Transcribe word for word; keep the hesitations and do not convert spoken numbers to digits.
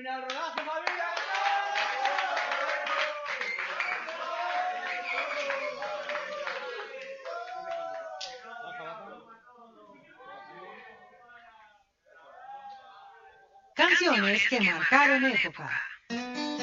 termina el rodaje, familia. Canciones que marcaron época.